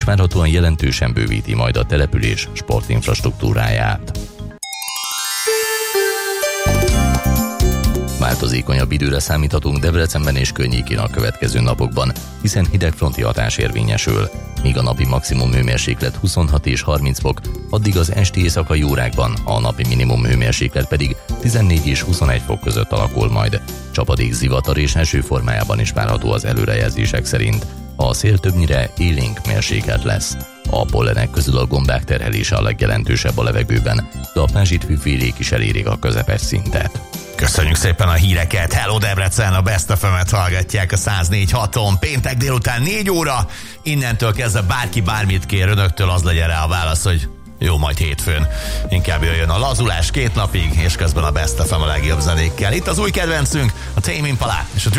várhatóan jelentősen bővíti majd a település sportinfrastruktúráját. Változékonyabb időre számíthatunk Debrecenben és környékén a következő napokban, hiszen hidegfronti hatás érvényesül. Míg a napi maximum hőmérséklet 26 és 30 fok, addig az esti éjszakai órákban a napi minimum hőmérséklet pedig 14 és 21 fok között alakul majd. Csapadék, zivatar és eső formájában is várható az előrejelzések szerint. A szél többnyire élénk mérsékelt lesz. A pollenek közül a gombák terhelése a legjelentősebb a levegőben, de a pázsitfűfélék is elérik a közepes szintet. Köszönjük szépen a híreket. Hello Debrecen, a Best FM-et hallgatják a 104.6-on. Péntek délután 4 óra. Innentől kezdve bárki bármit kér önöktől, az legyen rá a válasz, hogy jó, majd hétfőn. Inkább jöjjön a lazulás 2 napig, és közben a Best FM a legjobb zenékkel. Itt az új kedvencünk, a Tame Impala és a